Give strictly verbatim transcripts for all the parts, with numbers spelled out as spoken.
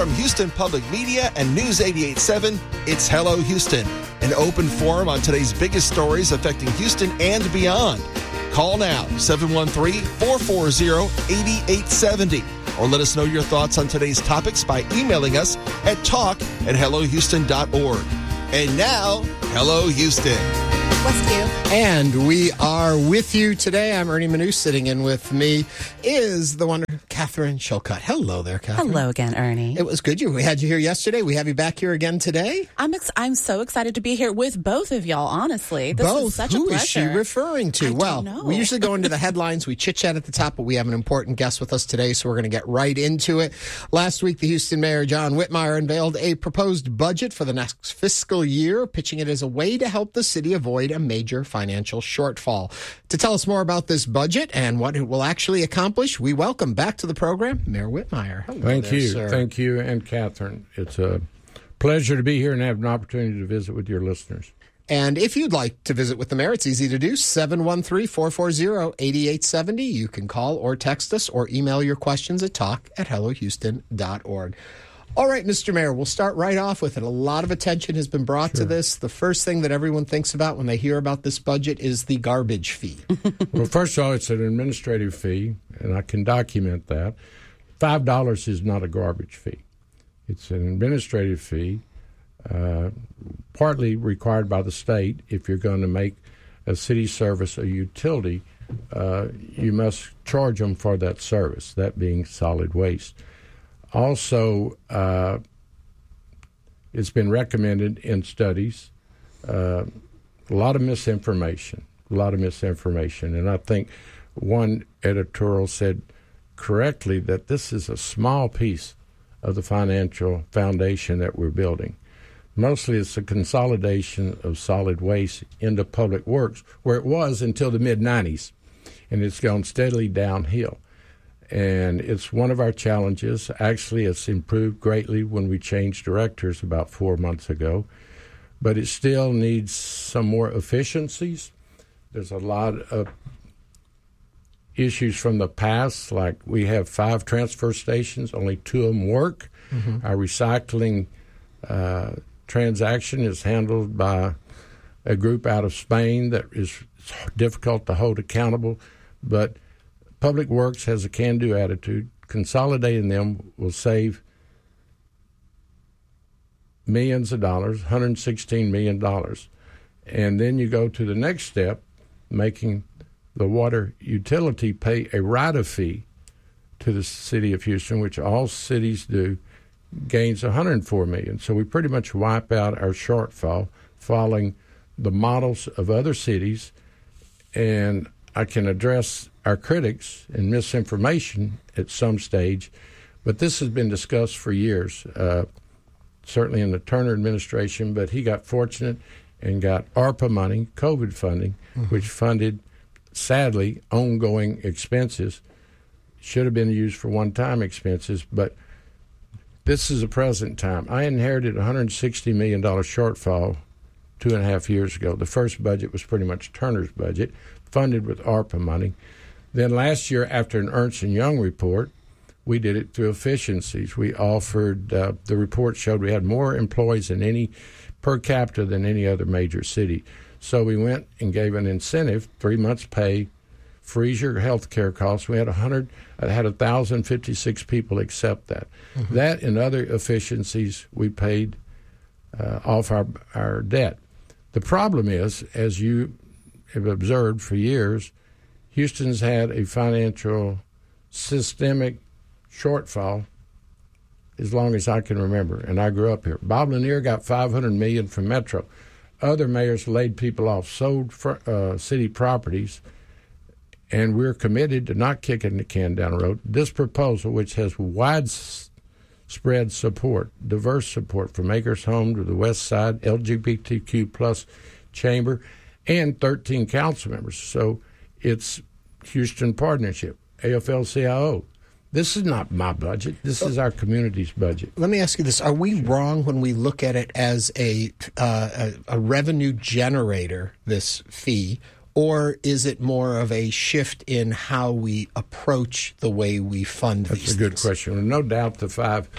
from Houston Public Media and News eighty-eight point seven, it's Hello Houston, an open forum on today's biggest stories affecting Houston and beyond. Call now, seven one three, four four zero, eight eight seven zero, or let us know your thoughts on today's topics by emailing us at talk at hello houston dot org. And now, Hello Houston. Westview. And we are with you today. I'm Ernie Manu. Sitting in with me is the wonderful Catherine Shulcutt. Hello there, Catherine. Hello again, Ernie. It was good. You, we had you here yesterday. We have you back here again today. I'm ex- I'm so excited to be here with both of y'all, honestly. This both? is such Who a pleasure. is she referring to? I well, don't know. We usually go into the headlines. We chit-chat at the top, but we have an important guest with us today, so we're going to get right into it. Last week, the Houston Mayor, John Whitmire, unveiled a proposed budget for the next fiscal year, pitching it as a way to help the city avoid a major financial shortfall. To tell us more about this budget and what it will actually accomplish, we welcome back to the program Mayor Whitmire. Hello Thank there, you. sir. Thank you, and Catherine. It's a pleasure to be here and have an opportunity to visit with your listeners. And if you'd like to visit with the mayor, it's easy to do. seven one three, four four zero, eight eight seven zero. You can call or text us or email your questions at talk at hello houston dot org. All right, Mister Mayor, we'll start right off with it. A lot of attention has been brought Sure. to this. The first thing that everyone thinks about when they hear about this budget is the garbage fee. Well, first of all, it's an administrative fee, and I can document that. five dollars is not a garbage fee. It's an administrative fee, uh, partly required by the state. If you're going to make a city service a utility, uh, you must charge them for that service, that being solid waste. Also, uh, it's been recommended in studies, uh, a lot of misinformation, a lot of misinformation. And I think one editorial said correctly that this is a small piece of the financial foundation that we're building. Mostly it's a consolidation of solid waste into public works, where it was until the mid nineties, and it's gone steadily downhill. And it's one of our challenges. Actually, it's improved greatly when we changed directors about four months ago, but it still needs some more efficiencies. There's a lot of issues from the past, like we have five transfer stations, only two of them work. Mm-hmm. Our recycling uh, transaction is handled by a group out of Spain that is difficult to hold accountable, but Public Works has a can-do attitude. Consolidating them will save millions of dollars, one hundred sixteen million dollars. And then you go to the next step, making the water utility pay a right-of fee to the city of Houston, which all cities do, gains one hundred four million dollars. So we pretty much wipe out our shortfall following the models of other cities. And I can address our critics and misinformation at some stage, but this has been discussed for years, uh, certainly in the Turner administration, but he got fortunate and got ARPA money, COVID funding, mm-hmm. which funded, sadly, ongoing expenses. Should have been used for one-time expenses, but this is a present time. I inherited a one hundred sixty million dollars shortfall two and a half years ago. The first budget was pretty much Turner's budget, funded with ARPA money. Then last year, after an Ernst and Young report, we did it through efficiencies. We offered, uh, the report showed we had more employees than any, per capita than any other major city. So we went and gave an incentive, three months pay, freeze your health care costs. We had one hundred, I had one thousand fifty-six people accept that. Mm-hmm. That and other efficiencies we paid uh, off our, our debt. The problem is, as you have observed for years, Houston's had a financial systemic shortfall as long as I can remember, and I grew up here. Bob Lanier got five hundred million dollars from Metro. Other mayors laid people off, sold fr- uh, city properties, and we're committed to not kicking the can down the road. This proposal, which has widespread support, diverse support from Acres Home to the West Side, L G B T Q plus chamber, and thirteen council members. So it's Houston Partnership, A F L C I O. This is not my budget. This is our community's budget. Let me ask you this. Are we wrong when we look at it as a, uh, a, a revenue generator, this fee, or is it more of a shift in how we approach the way we fund That's these a good things? question. No doubt the five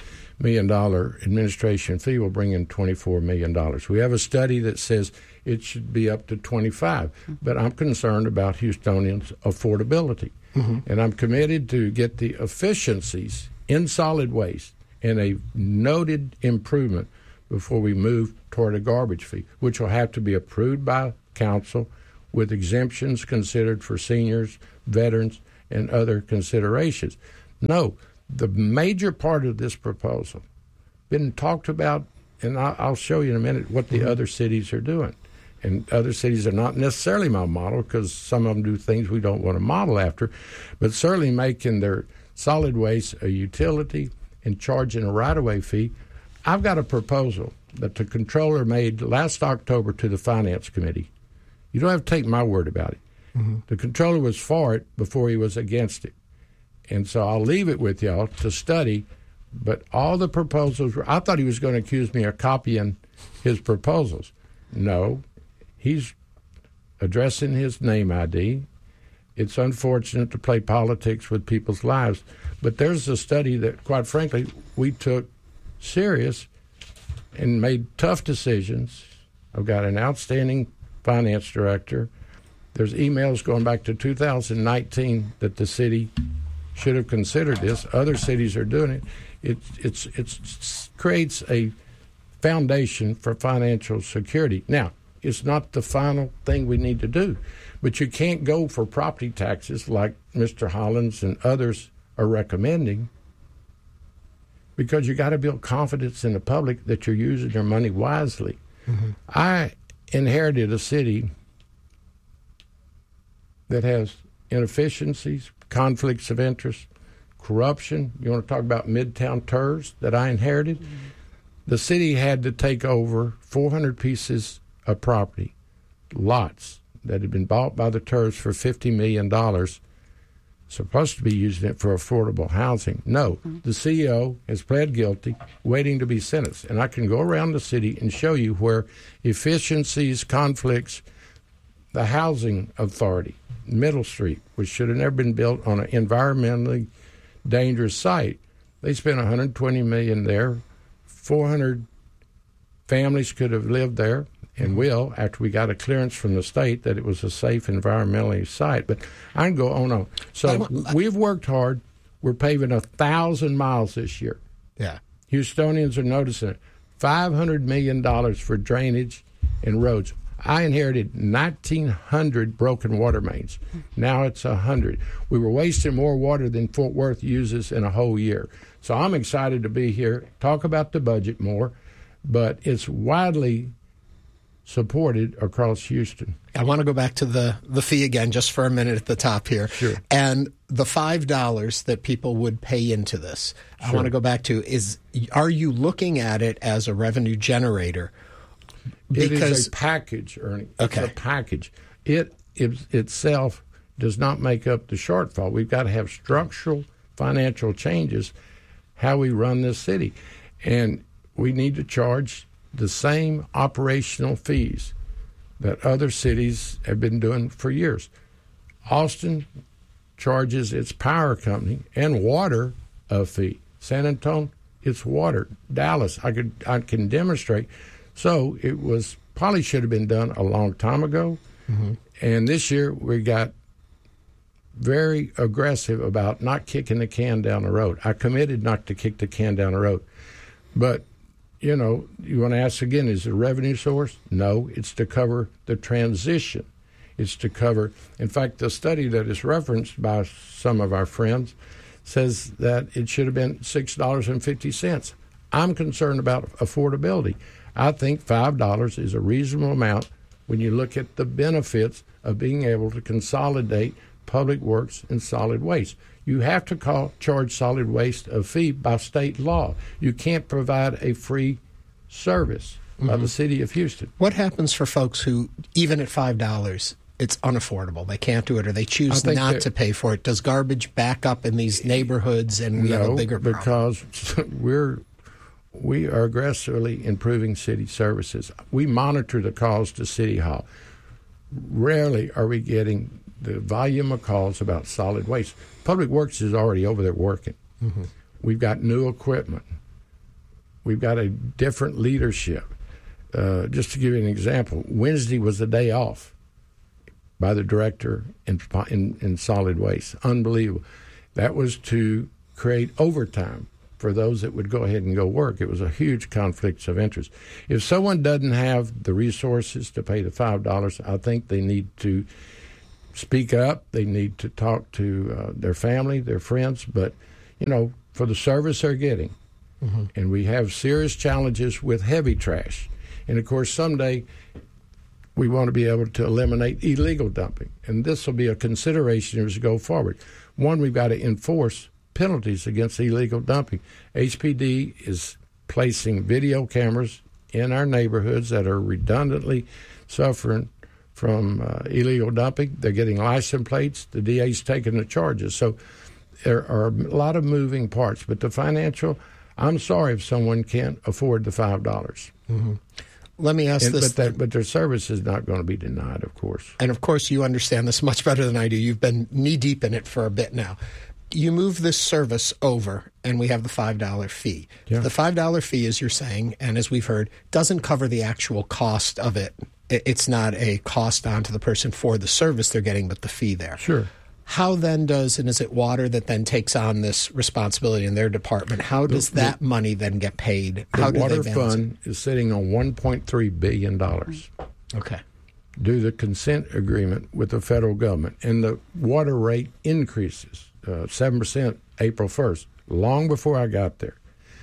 million dollars administration fee will bring in twenty-four million dollars. We have a study that says it should be up to twenty-five, mm-hmm. but I'm concerned about Houstonians' affordability. Mm-hmm. And I'm committed to get the efficiencies in solid waste and a noted improvement before we move toward a garbage fee, which will have to be approved by council with exemptions considered for seniors, veterans, and other considerations. No, the major part of this proposal been talked about, and I'll show you in a minute what the mm-hmm. other cities are doing. And other cities are not necessarily my model because some of them do things we don't want to model after, but certainly making their solid waste a utility and charging a right-of-way fee. I've got a proposal that the controller made last October to the Finance Committee. You don't have to take my word about it. Mm-hmm. The controller was for it before he was against it. And so I'll leave it with y'all to study, but all the proposals were, I thought he was going to accuse me of copying his proposals. No. He's addressing his name I D. It's unfortunate to play politics with people's lives, but there's a study that, quite frankly, we took serious and made tough decisions. I've got an outstanding finance director. There's emails going back to two thousand nineteen that the city should have considered this. Other cities are doing it. It it's it's creates a foundation for financial security. Now, it's not the final thing we need to do. But you can't go for property taxes like Mister Hollins and others are recommending because you got to build confidence in the public that you're using your money wisely. Mm-hmm. I inherited a city that has inefficiencies, conflicts of interest, corruption. You want to talk about Midtown Turs that I inherited? Mm-hmm. The city had to take over four hundred pieces of property, lots that had been bought by the Turs for fifty million dollars, supposed to be using it for affordable housing. No, mm-hmm. the C E O has pled guilty, waiting to be sentenced. And I can go around the city and show you where efficiencies, conflicts, the housing authority, Middle Street, which should have never been built on an environmentally dangerous site, they spent one hundred twenty million dollars there. four hundred families could have lived there and will after we got a clearance from the state that it was a safe environmentally site. But I can go on and on. So we've worked hard. We're paving a thousand miles this year. Yeah. Houstonians are noticing it. five hundred million dollars for drainage and roads. I inherited nineteen hundred broken water mains. Now it's one hundred. We were wasting more water than Fort Worth uses in a whole year. So I'm excited to be here, talk about the budget more, but it's widely supported across Houston. I want to go back to the, the fee again just for a minute at the top here. Sure. And the five dollars that people would pay into this. Sure. I want to go back to is, are you looking at it as a revenue generator? Because, it is a package, Ernie. Okay. It's a package. It, it itself does not make up the shortfall. We've got to have structural financial changes how we run this city. And we need to charge the same operational fees that other cities have been doing for years. Austin charges its power company and water a fee. San Antonio, it's water. Dallas, I could I can demonstrate. So it was probably should have been done a long time ago. Mm-hmm. And this year we got very aggressive about not kicking the can down the road. I committed not to kick the can down the road. But you know, you want to ask again, is it a revenue source? No, it's to cover the transition. It's to cover, in fact, the study that is referenced by some of our friends says that it should have been six dollars and fifty cents. I'm concerned about affordability. I think five dollars is a reasonable amount when you look at the benefits of being able to consolidate public works and solid waste. You have to call, charge solid waste a fee by state law. You can't provide a free service mm-hmm. by the city of Houston. What happens for folks who, even at five dollars, it's unaffordable? They can't do it or they choose not to pay for it. Does garbage back up in these neighborhoods and we no, have a bigger problem? Because we're, we are aggressively improving city services. We monitor the calls to City Hall. Rarely are we getting the volume of calls about solid waste. Public Works is already over there working. Mm-hmm. We've got new equipment. We've got a different leadership. Uh, just to give you an example, Wednesday was a day off by the director in, in, in solid waste. Unbelievable. That was to create overtime for those that would go ahead and go work. It was a huge conflict of interest. If someone doesn't have the resources to pay the five dollars, I think they need to speak up. They need to talk to uh, their family, their friends, but, you know, for the service they're getting. Mm-hmm. And we have serious challenges with heavy trash. And, of course, someday we want to be able to eliminate illegal dumping. And this will be a consideration as we go forward. One, we've got to enforce penalties against illegal dumping. H P D is placing video cameras in our neighborhoods that are redundantly suffering from uh, illegal dumping. They're getting license plates. The D A's taking the charges. So there are a lot of moving parts. But the financial, I'm sorry if someone can't afford the five dollars. Mm-hmm. Let me ask and, this. But, that, but their service is not going to be denied, of course. And, of course, you understand this much better than I do. You've been knee-deep in it for a bit now. You move this service over, and we have the five dollars fee. Yeah. The five dollars fee, as you're saying, and as we've heard, doesn't cover the actual cost of it. It's not a cost onto the person for the service they're getting, but the fee there. Sure. How then does, and is it water that then takes on this responsibility in their department? How does the, that money then get paid? The How do water they fund is sitting on one point three billion dollars. Okay. Due to the consent agreement with the federal government. And the water rate increases uh, seven percent April first, long before I got there.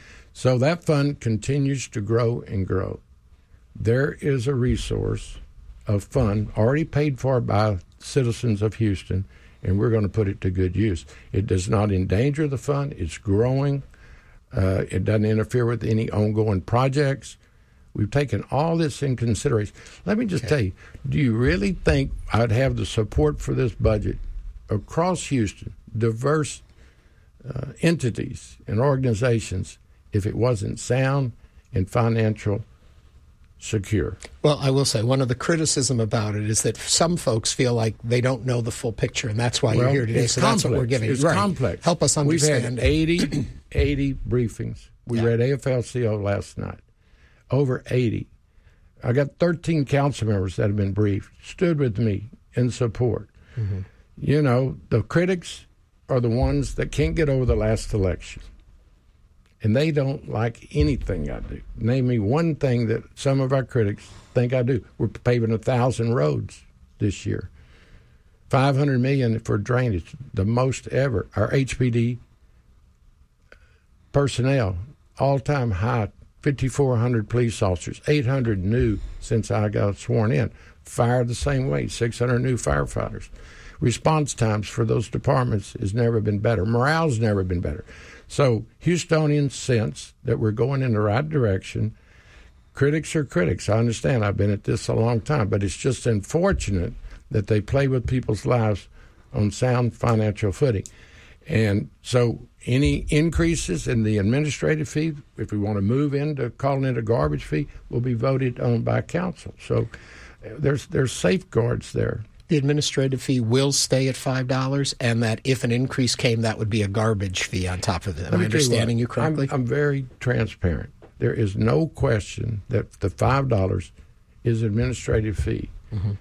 So that fund continues to grow and grow. There is a resource, a fund already paid for by citizens of Houston, and we're going to put it to good use. It does not endanger the fund. It's growing. Uh, it doesn't interfere with any ongoing projects. We've taken all this in consideration. Let me just okay. tell you, do you really think I'd have the support for this budget across Houston, diverse uh, entities and organizations, if it wasn't sound and financial secure? Well, I will say one of the criticism about it is that some folks feel like they don't know the full picture, and that's why well, you're here today. So complex. That's what we're giving. It's right. complex. Help us understand. We've had eighty, eighty briefings. We yeah. read A F L C O last night. Over eighty. I got thirteen council members that have been briefed, stood with me in support. Mm-hmm. You know, the critics are the ones that can't get over the last election. And they don't like anything I do. Name me one thing that some of our critics think I do. We're paving a thousand roads this year. five hundred million dollars for drainage, the most ever. Our H P D personnel, all-time high, fifty-four hundred police officers, eight hundred new since I got sworn in. Fire the same way, six hundred new firefighters. Response times for those departments has never been better. Morale's never been better. So Houstonians sense that we're going in the right direction. Critics are critics. I understand. I've been at this a long time. But it's just unfortunate that they play with people's lives on sound financial footing. And so any increases in the administrative fee, if we want to move into calling it a garbage fee, will be voted on by council. So there's there's safeguards there. The administrative fee will stay at five dollars, and that if an increase came, that would be a garbage fee on top of it. Am I understanding you, you correctly? I'm, I'm very transparent. There is no question that the five dollars is administrative fee, mm-hmm.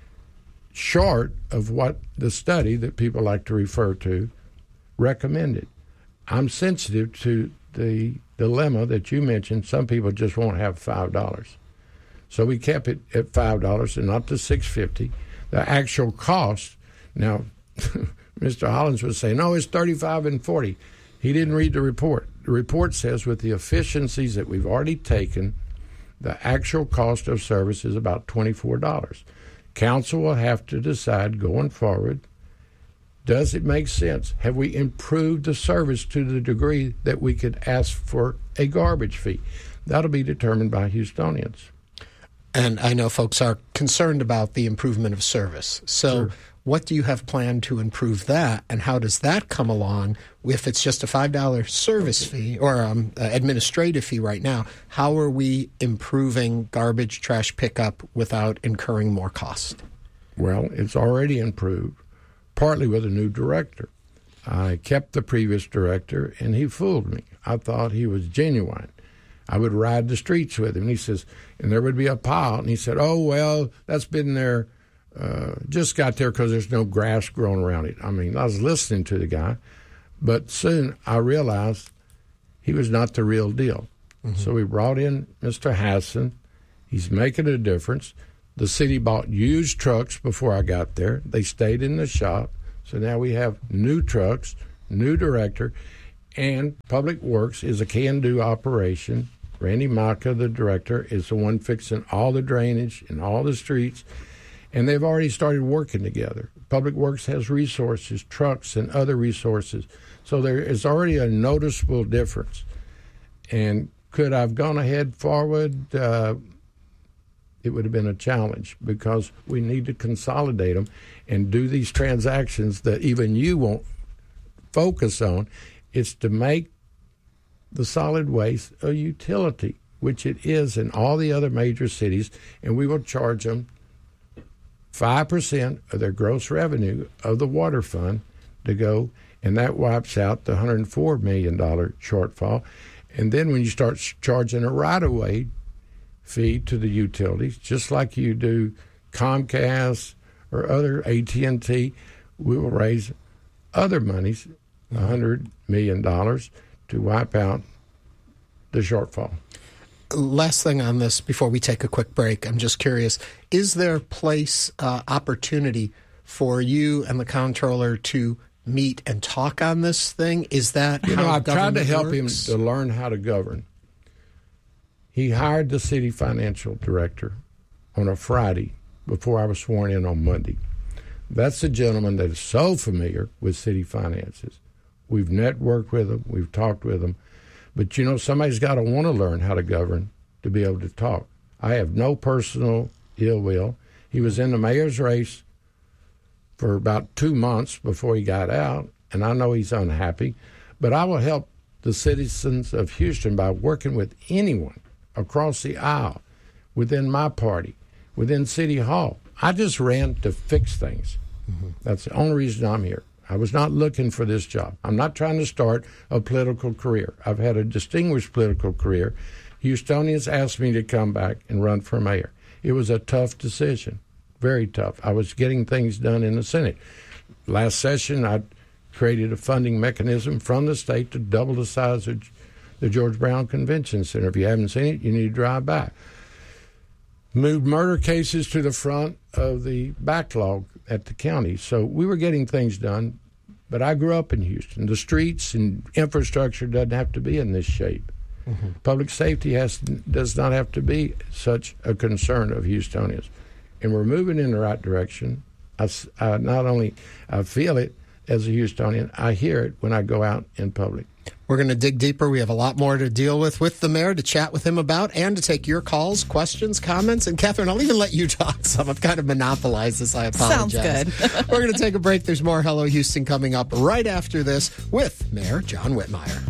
short of what the study that people like to refer to recommended. I'm sensitive to the dilemma that you mentioned. Some people just won't have five dollars. So we kept it at five dollars and not to six dollars and fifty cents. The actual cost, now, Mister Hollins was saying, no, it's thirty-five and forty. He didn't read the report. The report says with the efficiencies that we've already taken, the actual cost of service is about twenty-four dollars. Council will have to decide going forward, does it make sense? Have we improved the service to the degree that we could ask for a garbage fee? That'll be determined by Houstonians. And I know folks are concerned about the improvement of service. So sure. What do you have planned to improve that, and how does that come along if it's just a five dollars service fee or um, uh, administrative fee right now? How are we improving garbage trash pickup without incurring more cost? Well, it's already improved, partly with a new director. I kept the previous director, and he fooled me. I thought he was genuine. I would ride the streets with him. And he says, and there would be a pile. And he said, oh, well, that's been there, uh, just got there because there's no grass growing around it. I mean, I was listening to the guy. But soon I realized he was not the real deal. Mm-hmm. So we brought in Mister Hassan. He's making a difference. The city bought used trucks before I got there. They stayed in the shop. So now we have new trucks, new director, and Public Works is a can-do operation. Randy Maka, the director, is the one fixing all the drainage and all the streets, and they've already started working together. Public Works has resources, trucks, and other resources. So there is already a noticeable difference. And could I have gone ahead forward? Uh, it would have been a challenge because we need to consolidate them and do these transactions that even you won't focus on. It's to make the solid waste a utility, which it is in all the other major cities, and we will charge them five percent of their gross revenue of the water fund to go, and that wipes out the one hundred four million dollars shortfall. And then when you start charging a right-of-way fee to the utilities, just like you do Comcast or other A T and T, we will raise other monies, one hundred million dollars, to wipe out the shortfall. Last thing on this before we take a quick break, I'm just curious, is there place, uh, opportunity for you and the comptroller to meet and talk on this thing? Is that you how know, I've tried to help works? him to learn how to govern. He hired the city financial director on a Friday before I was sworn in on Monday. That's a gentleman that is so familiar with city finances. We've networked with him. We've talked with him. But, you know, somebody's got to want to learn how to govern to be able to talk. I have no personal ill will. He was in the mayor's race for about two months before he got out, and I know he's unhappy. But I will help the citizens of Houston by working with anyone across the aisle, within my party, within City Hall. I just ran to fix things. Mm-hmm. That's the only reason I'm here. I was not looking for this job. I'm not trying to start a political career. I've had a distinguished political career. Houstonians asked me to come back and run for mayor. It was a tough decision, very tough. I was getting things done in the Senate. Last session, I created a funding mechanism from the state to double the size of the George Brown Convention Center. If you haven't seen it, you need to drive by. Moved murder cases to the front of the backlog at the county. So we were getting things done, but I grew up in Houston. The streets and infrastructure doesn't have to be in this shape. Mm-hmm. Public safety has does not have to be such a concern of Houstonians. And we're moving in the right direction. I, I not only I feel it as a Houstonian, I hear it when I go out in public. We're going to dig deeper. We have a lot more to deal with with the mayor, to chat with him about, and to take your calls, questions, comments. And, Catherine, I'll even let you talk some. I've kind of monopolized this. I apologize. Sounds good. We're going to take a break. There's more Hello Houston coming up right after this with Mayor John Whitmire.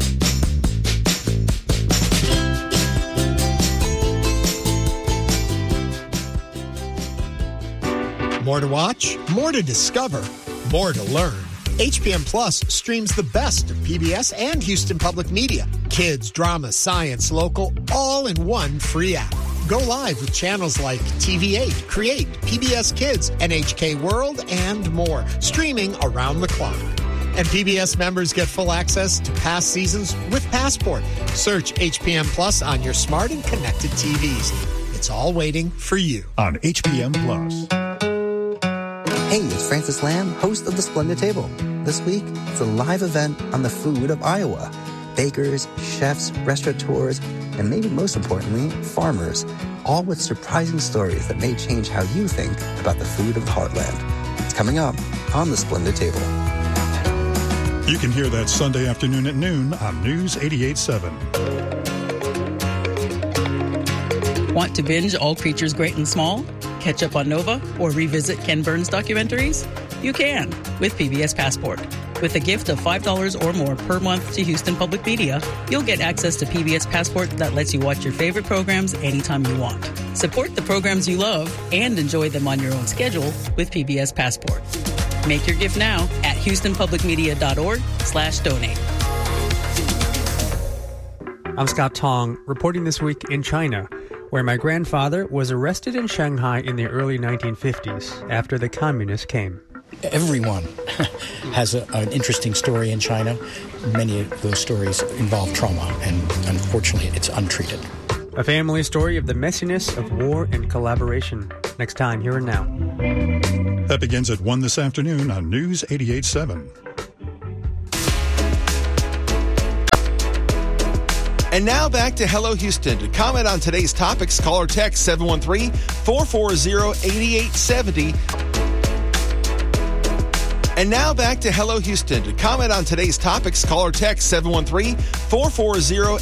More to watch, more to discover, more to learn. H P M Plus streams the best of P B S and Houston Public Media. Kids, drama, science, local, all in one free app. Go live with channels like T V eight, Create, P B S Kids, N H K World, and more, streaming around the clock. And P B S members get full access to past seasons with Passport. Search H P M Plus on your smart and connected T Vs. It's all waiting for you on H P M Plus. Hey, it's Francis Lamb, host of The Splendid Table. This week, it's a live event on the food of Iowa. Bakers, chefs, restaurateurs, and maybe most importantly, farmers, all with surprising stories that may change how you think about the food of the heartland. It's coming up on The Splendid Table. You can hear that Sunday afternoon at noon on News eighty-eight point seven. Want to binge All Creatures Great and Small? Catch up on Nova, or revisit Ken Burns documentaries? You can with P B S Passport. With a gift of five dollars or more per month to Houston Public Media, you'll get access to P B S Passport that lets you watch your favorite programs anytime you want. Support the programs you love and enjoy them on your own schedule with P B S Passport. Make your gift now at houston public media dot org slash donate. I'm Scott Tong, reporting this week in China, where my grandfather was arrested in Shanghai in the early nineteen fifties after the communists came. Everyone has a, an interesting story in China. Many of those stories involve trauma, and unfortunately, it's untreated. A family story of the messiness of war and collaboration. Next time, here and now. That begins at one this afternoon on News eighty-eight seven. And now back to Hello Houston. To comment on today's topics, call or text seven one three, four four zero, eight eight seven zero. And now back to Hello Houston. To comment on today's topics, call or text seven one three, four four zero,